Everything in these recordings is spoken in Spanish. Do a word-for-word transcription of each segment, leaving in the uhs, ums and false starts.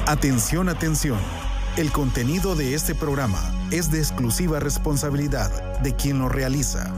Atención, atención. El contenido de este programa es de exclusiva responsabilidad de quien lo realiza.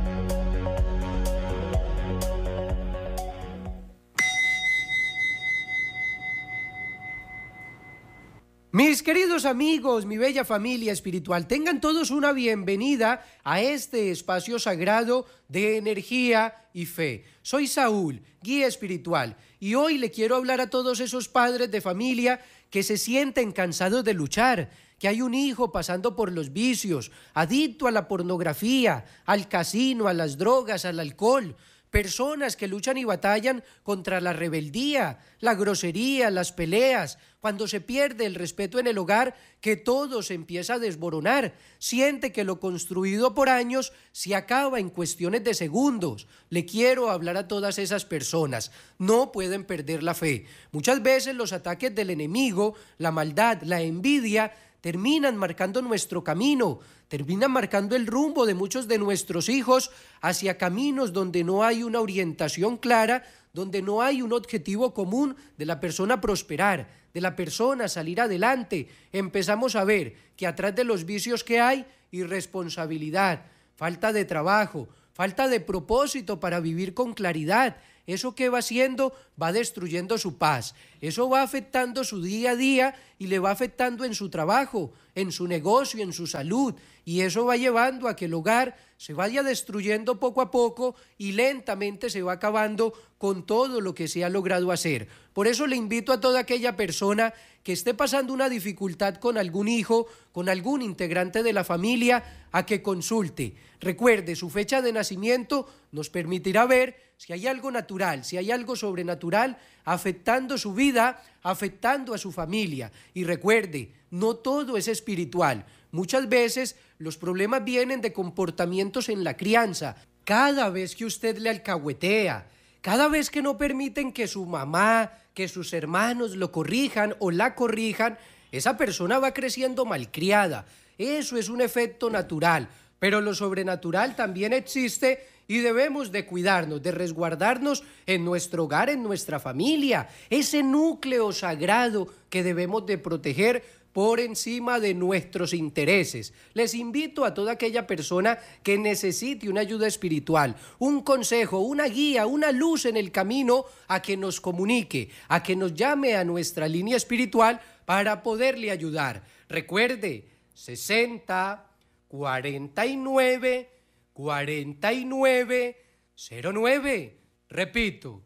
Mis queridos amigos, mi bella familia espiritual, tengan todos una bienvenida a este espacio sagrado de energía y fe. Soy Saúl, guía espiritual, y hoy le quiero hablar a todos esos padres de familia que se sienten cansados de luchar, que hay un hijo pasando por los vicios, adicto a la pornografía, al casino, a las drogas, al alcohol. Personas que luchan y batallan contra la rebeldía, la grosería, las peleas, cuando se pierde el respeto en el hogar, que todo se empieza a desboronar. Siente que lo construido por años se acaba en cuestiones de segundos. Le quiero hablar a todas esas personas. No pueden perder la fe. Muchas veces los ataques del enemigo, la maldad, la envidia, terminan marcando nuestro camino, terminan marcando el rumbo de muchos de nuestros hijos hacia caminos donde no hay una orientación clara, donde no hay un objetivo común de la persona prosperar, de la persona salir adelante. Empezamos a ver que atrás de los vicios que hay, irresponsabilidad, falta de trabajo, falta de propósito para vivir con claridad. Eso que va haciendo va destruyendo su paz, eso va afectando su día a día y le va afectando en su trabajo, en su negocio, en su salud, y eso va llevando a que el hogar se vaya destruyendo poco a poco y lentamente se va acabando con todo lo que se ha logrado hacer. Por eso le invito a toda aquella persona que esté pasando una dificultad con algún hijo, con algún integrante de la familia, a que consulte. Recuerde, su fecha de nacimiento nos permitirá ver si hay algo natural, si hay algo sobrenatural afectando su vida, afectando a su familia. Y recuerde, no todo es espiritual. Muchas veces los problemas vienen de comportamientos en la crianza. Cada vez que usted le alcahuetea, cada vez que no permiten que su mamá, que sus hermanos lo corrijan o la corrijan, esa persona va creciendo malcriada. Eso es un efecto natural, pero lo sobrenatural también existe y debemos de cuidarnos, de resguardarnos en nuestro hogar, en nuestra familia, ese núcleo sagrado que debemos de proteger por encima de nuestros intereses. Les invito a toda aquella persona que necesite una ayuda espiritual, un consejo, una guía, una luz en el camino, a que nos comunique, a que nos llame a nuestra línea espiritual para poderle ayudar. Recuerde, sesenta, cuarenta y nueve, cuarenta y nueve, cero nueve. Repito,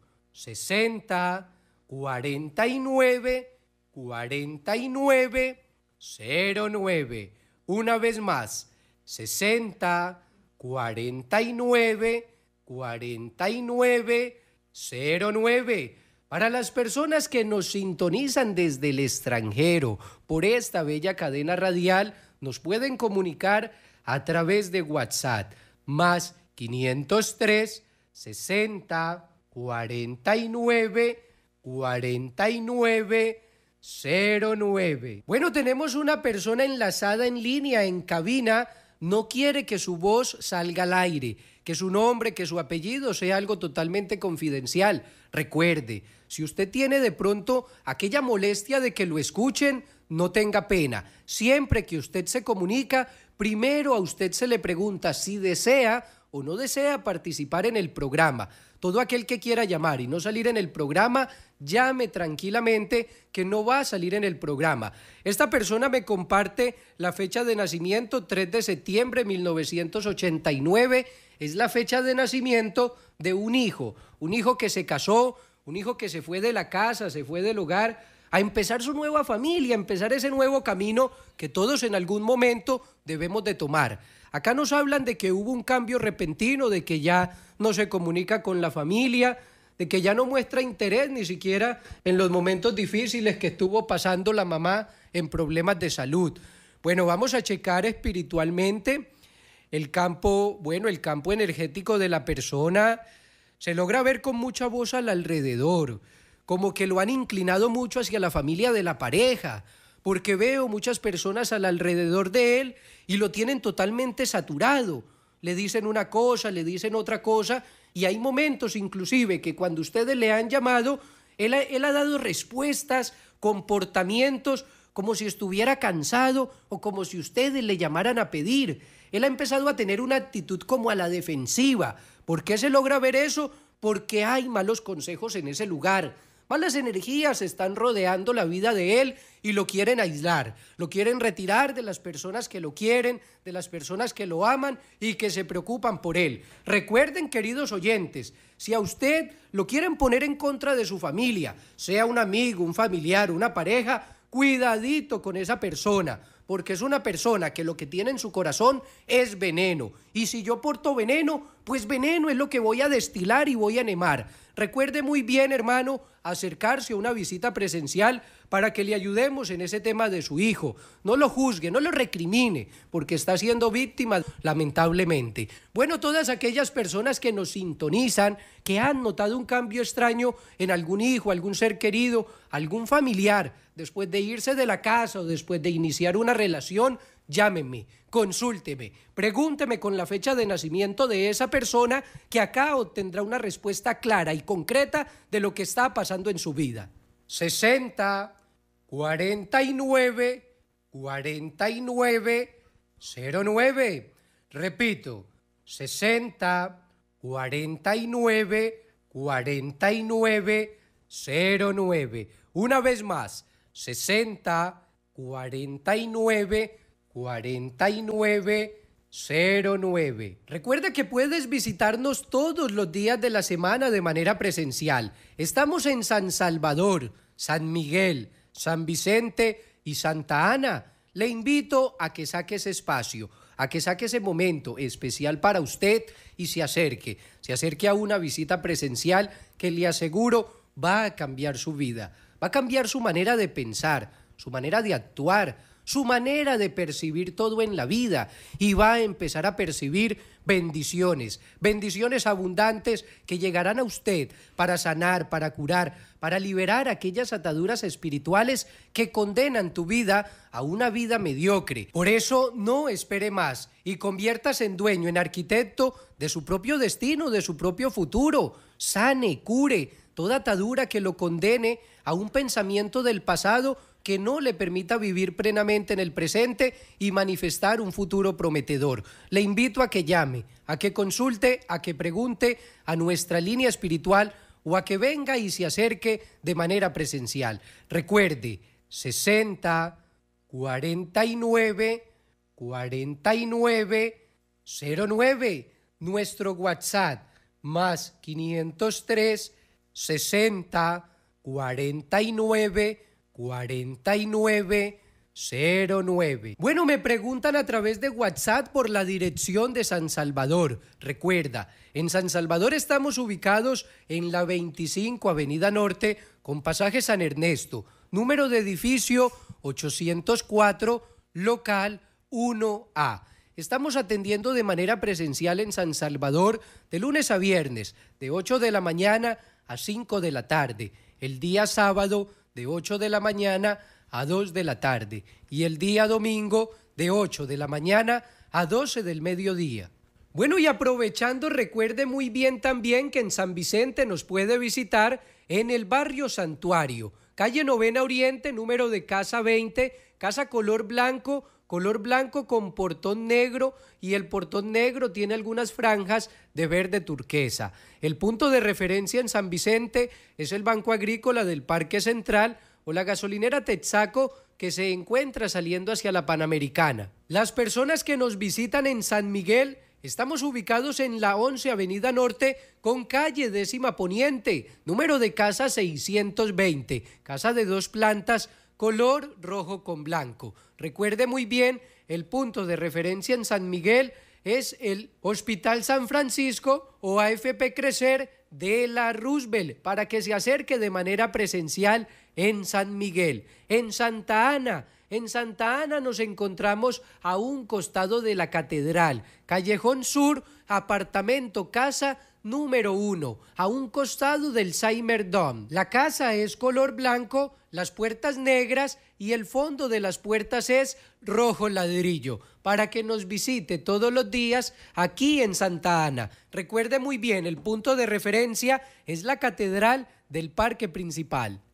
sesenta, cuarenta y nueve, cuarenta y nueve, cero nueve. Una vez más, sesenta, cuarenta y nueve, cuarenta y nueve, cero nueve. Para las personas que nos sintonizan desde el extranjero por esta bella cadena radial, nos pueden comunicar a través de WhatsApp, más quinientos tres, sesenta, cuarenta y nueve, cuarenta y nueve, cero nueve. Bueno, tenemos una persona enlazada en línea, en cabina. No quiere que su voz salga al aire, que su nombre, que su apellido sea algo totalmente confidencial. Recuerde, si usted tiene de pronto aquella molestia de que lo escuchen, no tenga pena. Siempre que usted se comunica, primero a usted se le pregunta si desea o no desea participar en el programa. Todo aquel que quiera llamar y no salir en el programa, llame tranquilamente, que no va a salir en el programa. Esta persona me comparte la fecha de nacimiento, tres de septiembre de mil novecientos ochenta y nueve. Es la fecha de nacimiento de un hijo, un hijo que se casó, un hijo que se fue de la casa, se fue del hogar, a empezar su nueva familia, a empezar ese nuevo camino que todos en algún momento debemos de tomar. Acá nos hablan de que hubo un cambio repentino, de que ya no se comunica con la familia, de que ya no muestra interés ni siquiera en los momentos difíciles que estuvo pasando la mamá en problemas de salud. Bueno, vamos a checar espiritualmente el campo, bueno, el campo energético de la persona. Se logra ver con mucha voz al alrededor, como que lo han inclinado mucho hacia la familia de la pareja, porque veo muchas personas al alrededor de él y lo tienen totalmente saturado. Le dicen una cosa, le dicen otra cosa, y hay momentos inclusive que cuando ustedes le han llamado, él ha, él ha dado respuestas comportamientos como si estuviera cansado o como si ustedes le llamaran a pedir. Él ha empezado a tener una actitud como a la defensiva. ¿Por qué se logra ver eso? Porque hay malos consejos en ese lugar. Malas energías están rodeando la vida de él y lo quieren aislar, lo quieren retirar de las personas que lo quieren, de las personas que lo aman y que se preocupan por él. Recuerden, queridos oyentes, si a usted lo quieren poner en contra de su familia, sea un amigo, un familiar, una pareja, cuidadito con esa persona, porque es una persona que lo que tiene en su corazón es veneno. Y si yo porto veneno, pues veneno es lo que voy a destilar y voy a enemar. Recuerde muy bien, hermano, acercarse a una visita presencial para que le ayudemos en ese tema de su hijo. No lo juzgue, no lo recrimine, porque está siendo víctima, lamentablemente. Bueno, todas aquellas personas que nos sintonizan, que han notado un cambio extraño en algún hijo, algún ser querido, algún familiar, después de irse de la casa o después de iniciar una relación, llámenme, consúlteme, pregúnteme con la fecha de nacimiento de esa persona, que acá obtendrá una respuesta clara y concreta de lo que está pasando en su vida. sesenta, cuarenta y nueve, cuarenta y nueve, cero nueve. Repito, sesenta, cuarenta y nueve, cuarenta y nueve, cero nueve. Una vez más, sesenta, cuarenta y nueve, cuarenta y nueve, cero nueve. Recuerda que puedes visitarnos todos los días de la semana de manera presencial. Estamos en San Salvador, San Miguel, San Vicente y Santa Ana. Le invito a que saque ese espacio, a que saque ese momento especial para usted y se acerque, se acerque a una visita presencial que le aseguro va a cambiar su vida, va a cambiar su manera de pensar, su manera de actuar, su manera de percibir todo en la vida y va a empezar a percibir bendiciones, bendiciones abundantes que llegarán a usted para sanar, para curar, para liberar aquellas ataduras espirituales que condenan tu vida a una vida mediocre. Por eso no espere más y conviértase en dueño, en arquitecto de su propio destino, de su propio futuro. Sane, cure toda atadura que lo condene a un pensamiento del pasado que no le permita vivir plenamente en el presente y manifestar un futuro prometedor. Le invito a que llame, a que consulte, a que pregunte a nuestra línea espiritual o a que venga y se acerque de manera presencial. Recuerde, sesenta, cuarenta y nueve, cuarenta y nueve, cero nueve, nuestro WhatsApp, más quinientos tres, sesenta, cuarenta y nueve, cuarenta y nueve, cero nueve. Bueno, me preguntan a través de WhatsApp por la dirección de San Salvador. Recuerda, en San Salvador estamos ubicados en la veinticinco Avenida Norte con pasaje San Ernesto, número de edificio ochocientos cuatro, local uno A. Estamos atendiendo de manera presencial en San Salvador de lunes a viernes, de ocho de la mañana a cinco de la tarde. El día sábado de ocho de la mañana a dos de la tarde y el día domingo de ocho de la mañana a doce del mediodía. Bueno, y aprovechando, recuerde muy bien también que en San Vicente nos puede visitar en el barrio Santuario, calle Novena Oriente, número de casa veinte, casa color blanco, color blanco con portón negro y el portón negro tiene algunas franjas de verde turquesa. El punto de referencia en San Vicente es el Banco Agrícola del Parque Central o la gasolinera Texaco que se encuentra saliendo hacia la Panamericana. Las personas que nos visitan en San Miguel, estamos ubicados en la once Avenida Norte con calle décima Poniente, número de casa seiscientos veinte, casa de dos plantas, color rojo con blanco. Recuerde muy bien, el punto de referencia en San Miguel es el Hospital San Francisco o A F P Crecer de la Roosevelt para que se acerque de manera presencial en San Miguel. En Santa Ana, en Santa Ana nos encontramos a un costado de la catedral, Callejón Sur, apartamento casa número uno, a un costado del Seimer Dome. La casa es color blanco, las puertas negras y el fondo de las puertas es rojo ladrillo, para que nos visite todos los días aquí en Santa Ana. Recuerde muy bien, el punto de referencia es la catedral del parque principal.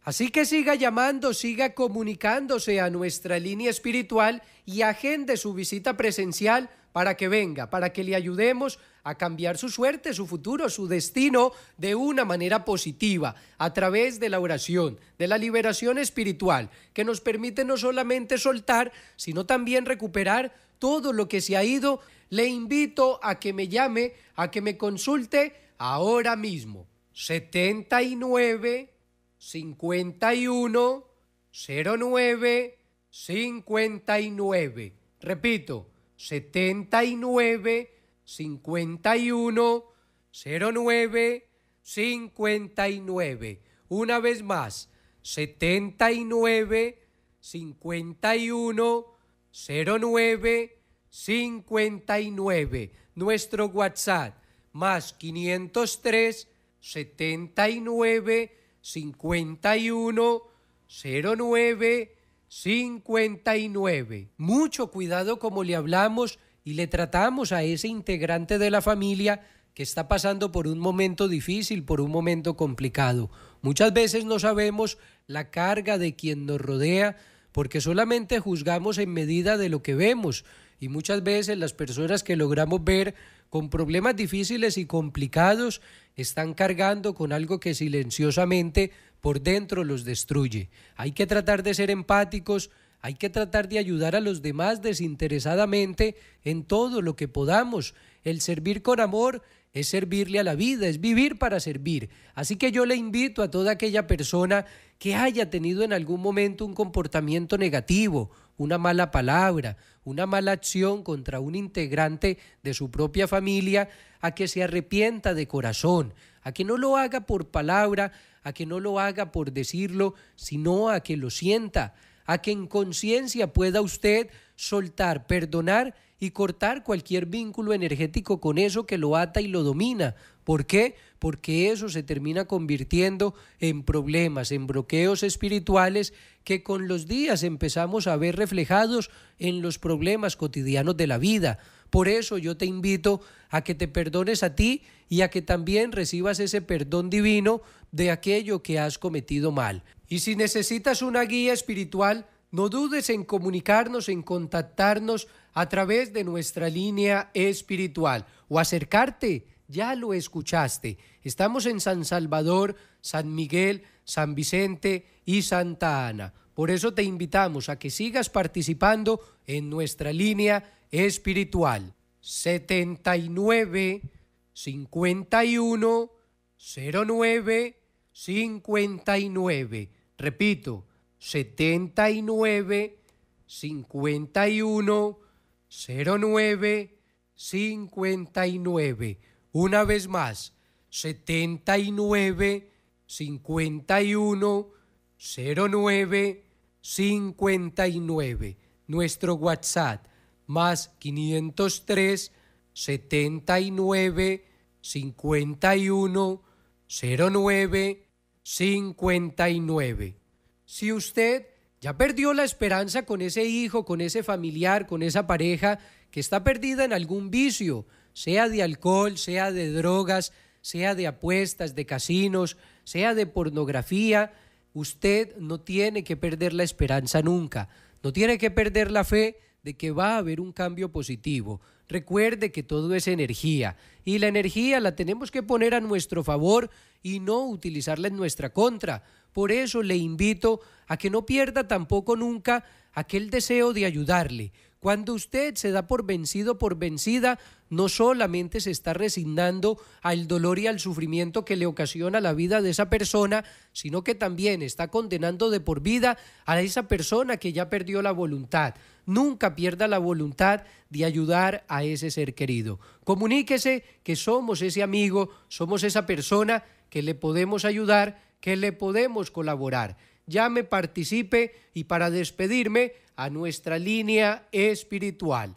Así que siga llamando, siga comunicándose a nuestra línea espiritual y agende su visita presencial para que venga, para que le ayudemos a cambiar su suerte, su futuro, su destino de una manera positiva a través de la oración, de la liberación espiritual, que nos permite no solamente soltar, sino también recuperar todo lo que se ha ido. Le invito a que me llame, a que me consulte ahora mismo. setenta y nueve, cincuenta y uno, cero nueve, cincuenta y nueve. Repito, setenta y nueve, cincuenta y uno, cero nueve, cincuenta y nueve. Una vez más, setenta y nueve, cincuenta y uno, cero nueve, cincuenta y nueve. Nuestro WhatsApp, más quinientos tres, setenta y nueve, cincuenta y uno, cero nueve, cincuenta y nueve. Mucho cuidado como le hablamos y le tratamos a ese integrante de la familia que está pasando por un momento difícil, por un momento complicado. Muchas veces no sabemos la carga de quien nos rodea porque solamente juzgamos en medida de lo que vemos, y muchas veces las personas que logramos ver con problemas difíciles y complicados están cargando con algo que silenciosamente por dentro los destruye. Hay que tratar de ser empáticos, hay que tratar de ayudar a los demás desinteresadamente en todo lo que podamos. El servir con amor es servirle a la vida, es vivir para servir. Así que yo le invito a toda aquella persona que haya tenido en algún momento un comportamiento negativo, una mala palabra, una mala acción contra un integrante de su propia familia, a que se arrepienta de corazón, a que no lo haga por palabra, a que no lo haga por decirlo, sino a que lo sienta, a que en conciencia pueda usted soltar, perdonar y cortar cualquier vínculo energético con eso que lo ata y lo domina. ¿Por qué? Porque eso se termina convirtiendo en problemas, en bloqueos espirituales que con los días empezamos a ver reflejados en los problemas cotidianos de la vida. Por eso yo te invito a que te perdones a ti y a que también recibas ese perdón divino de aquello que has cometido mal. Y si necesitas una guía espiritual, no dudes en comunicarnos, en contactarnos a través de nuestra línea espiritual o acercarte. Ya lo escuchaste. Estamos en San Salvador, San Miguel, San Vicente y Santa Ana. Por eso te invitamos a que sigas participando en nuestra línea espiritual. setenta y nueve, cincuenta y uno, cero nueve, cincuenta y nueve. Repito, setenta y nueve, cincuenta y uno, cero nueve, cincuenta y nueve. Una vez más, setenta y nueve, cincuenta y uno, cero nueve, cincuenta y nueve. Nuestro WhatsApp, más quinientos tres, setenta y nueve, cincuenta y uno, cero nueve, cincuenta y nueve. Si usted ya perdió la esperanza con ese hijo, con ese familiar, con esa pareja que está perdida en algún vicio, sea de alcohol, sea de drogas, sea de apuestas, de casinos, sea de pornografía, usted no tiene que perder la esperanza nunca, no tiene que perder la fe de que va a haber un cambio positivo. Recuerde que todo es energía y la energía la tenemos que poner a nuestro favor y no utilizarla en nuestra contra. Por eso le invito a que no pierda tampoco nunca aquel deseo de ayudarle. Cuando usted se da por vencido, por vencida, no solamente se está resignando al dolor y al sufrimiento que le ocasiona la vida de esa persona, sino que también está condenando de por vida a esa persona que ya perdió la voluntad. Nunca pierda la voluntad de ayudar a ese ser querido. Comuníquese que somos ese amigo, somos esa persona que le podemos ayudar, que le podemos colaborar. Llame, participe y para despedirme a nuestra línea espiritual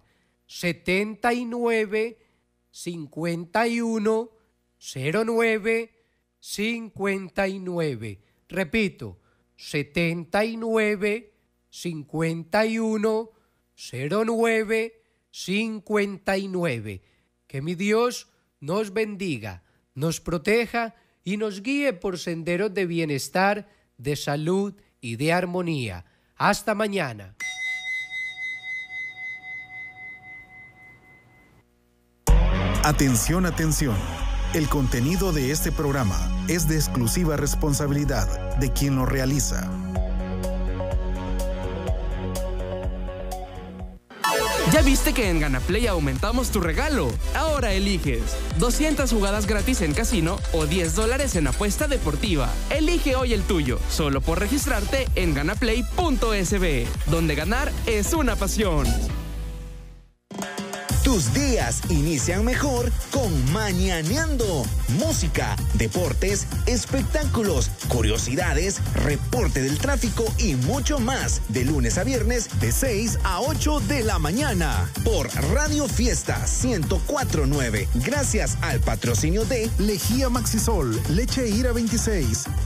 setenta y nueve, cincuenta y uno, cero nueve, cincuenta y nueve. Repito, setenta y nueve, cincuenta y uno, cero nueve, cincuenta y nueve. Que mi Dios nos bendiga, nos proteja y nos guíe por senderos de bienestar, de salud y de armonía. Hasta mañana. Atención, atención. El contenido de este programa es de exclusiva responsabilidad de quien lo realiza. ¿Ya viste que en Ganaplay aumentamos tu regalo? Ahora eliges doscientas jugadas gratis en casino o diez dólares en apuesta deportiva. Elige hoy el tuyo, solo por registrarte en ganaplay punto es be, donde ganar es una pasión. Tus días inician mejor con Mañaneando. Música, deportes, espectáculos, curiosidades, reporte del tráfico y mucho más. De lunes a viernes, de seis a ocho de la mañana. Por Radio Fiesta ciento cuatro punto nueve. Gracias al patrocinio de Lejía Maxisol, Leche Ira veintiséis,